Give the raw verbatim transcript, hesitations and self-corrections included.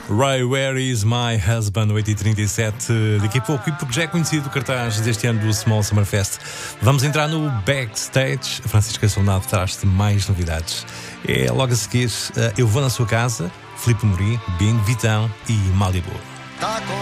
Ray, Where Is My Husband, oito e trinta e sete. Daqui a pouco, e porque já é conhecido o cartaz deste ano do Small Summer Fest, vamos entrar no backstage. A Francisca Soldado traz-te mais novidades. É logo a seguir, Eu Vou Na Sua Casa, Filipe Amorim, Bing, Vitão e Malibu.